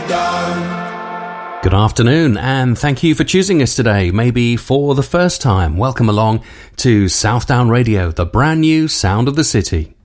Good afternoon, and thank you for choosing us today, maybe for the first time. Welcome along to Southdown Radio, the brand new sound of the city.